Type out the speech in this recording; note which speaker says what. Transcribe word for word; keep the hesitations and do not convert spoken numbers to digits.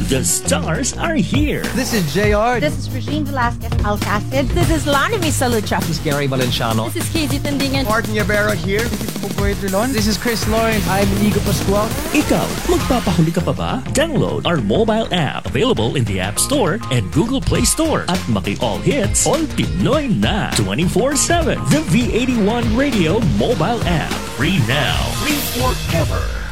Speaker 1: The stars are here.
Speaker 2: This is J R.
Speaker 3: This is Regine Velasquez Alcacid.
Speaker 4: This is Lani Misalucha.
Speaker 2: This is Gary Valenciano.
Speaker 4: This is Casey Tindingan.
Speaker 2: Martin Yabera here. This is Pupoy Trilon. This is Chris Lawrence. I'm Nico Pascual.
Speaker 1: Ikaw, magpapahuli ka pa ba? Download our mobile app available in the App Store and Google Play Store at Maki All Hits, All Pinoy na twenty-four seven. The V eighty-one Radio mobile app. Free now. Free forever.